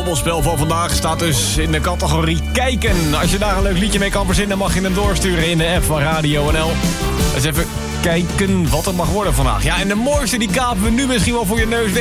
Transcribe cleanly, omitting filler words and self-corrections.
babbelspel van vandaag staat dus in de categorie kijken. Als je daar een leuk liedje mee kan verzinnen, mag je hem doorsturen in de app van Radio NL. Dus even kijken wat het mag worden vandaag. Ja, en de mooiste die kapen we nu misschien wel voor je neus weg.